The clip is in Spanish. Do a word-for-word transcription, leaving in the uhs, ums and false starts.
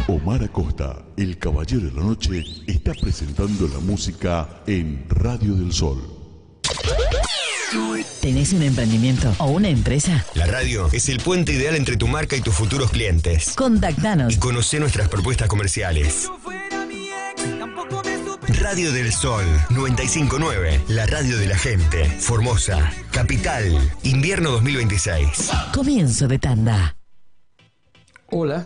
Omar Acosta, el caballero de la noche, está presentando la música en Radio del Sol. ¿Tenés un emprendimiento o una empresa? La radio es el puente ideal entre tu marca y tus futuros clientes. Contactanos y conocé nuestras propuestas comerciales. Radio del Sol noventa y cinco punto nueve, la radio de la gente. Formosa, Capital, invierno dos mil veintiséis. Comienzo de tanda. Hola,